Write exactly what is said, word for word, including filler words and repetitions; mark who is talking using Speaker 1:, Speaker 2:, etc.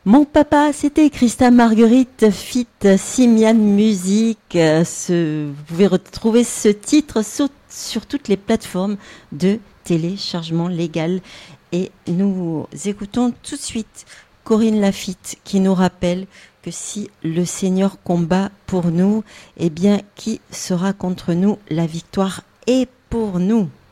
Speaker 1: Mon papa, c'était Christa Marguerite fit Simian Music. Ce, vous pouvez retrouver ce titre sur, sur toutes les plateformes de téléchargement légal. Et nous écoutons tout de suite Corinne Lafitte qui nous rappelle que si le Seigneur combat pour nous, eh bien, qui sera contre nous? La victoire est pour nous.